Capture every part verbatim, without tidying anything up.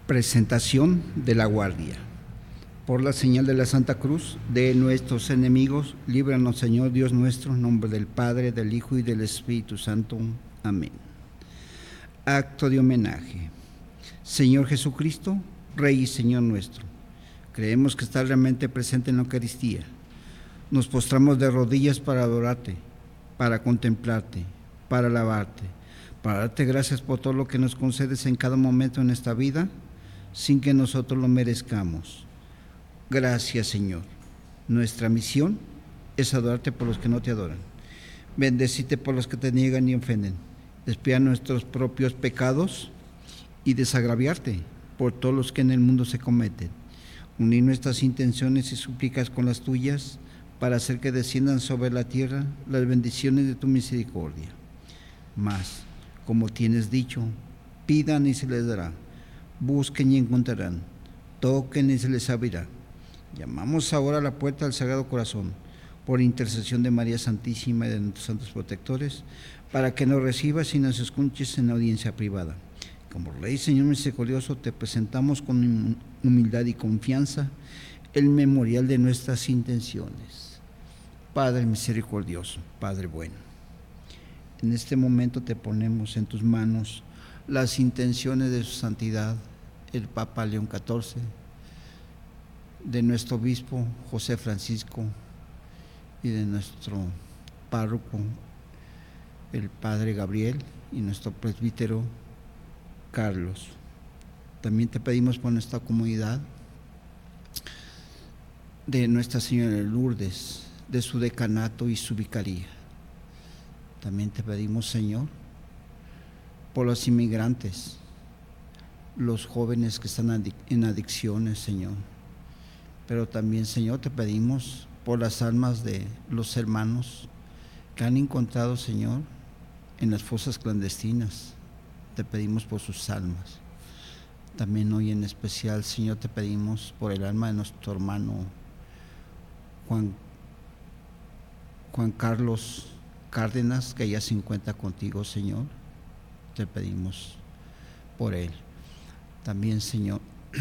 Presentación de la guardia. Por la señal de la Santa Cruz de nuestros enemigos, líbranos, Señor Dios nuestro, en nombre del Padre, del Hijo y del Espíritu Santo. Amén. Acto de homenaje. Señor Jesucristo, Rey y Señor nuestro, creemos que estás realmente presente en la Eucaristía. Nos postramos de rodillas para adorarte, para contemplarte, para alabarte, para darte gracias por todo lo que nos concedes en cada momento en esta vida, sin que nosotros lo merezcamos. Gracias, Señor. Nuestra misión es adorarte por los que no te adoran, bendecirte por los que te niegan y ofenden, expiar nuestros propios pecados y desagraviarte por todos los que en el mundo se cometen. Unir nuestras intenciones y súplicas con las tuyas para hacer que desciendan sobre la tierra las bendiciones de tu misericordia. Mas, como tienes dicho, pidan y se les dará, busquen y encontrarán, toquen y se les abrirá. Llamamos ahora a la puerta del Sagrado Corazón, por intercesión de María Santísima y de nuestros santos protectores, para que nos recibas y nos escuches en audiencia privada. Como Rey, Señor misericordioso, te presentamos con humildad y confianza el memorial de nuestras intenciones. Padre misericordioso, Padre bueno, en este momento te ponemos en tus manos las intenciones de su santidad, el Papa León catorce, de nuestro obispo José Francisco y de nuestro párroco, el Padre Gabriel, y nuestro presbítero Carlos. También te pedimos por nuestra comunidad, de Nuestra Señora de Lourdes, de su decanato y su vicaría. También te pedimos, Señor, por los inmigrantes, los jóvenes que están en adicciones, Señor. Pero también, Señor, te pedimos por las almas de los hermanos que han encontrado, Señor, en las fosas clandestinas. Te pedimos por sus almas. También hoy en especial, Señor, te pedimos por el alma de nuestro hermano Juan, Juan Carlos Cárdenas, que ya se encuentra contigo, Señor. Te pedimos por él. También, Señor,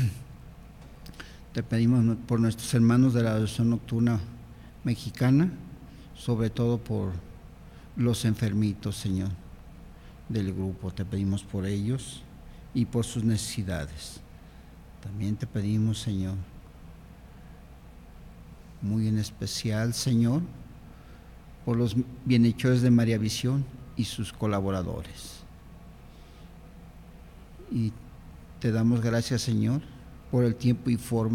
te pedimos por nuestros hermanos de la Adoración Nocturna Mexicana, sobre todo por los enfermitos, Señor, del grupo. Te pedimos por ellos y por sus necesidades. También te pedimos, Señor, muy en especial, Señor, por los bienhechores de María Visión y sus colaboradores. Y te damos gracias, Señor, por el tiempo y forma